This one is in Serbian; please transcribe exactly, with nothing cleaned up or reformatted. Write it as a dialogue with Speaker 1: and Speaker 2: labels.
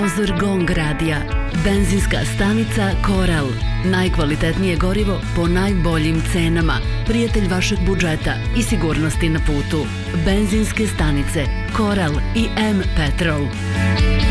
Speaker 1: Sponzor Gong radija, benzinska stanica Koral. Najkvalitetnije gorivo po najboljim cenama. Prijatelj vašeg budžeta i sigurnosti na putu. Benzinske stanice Koral i M Petrol.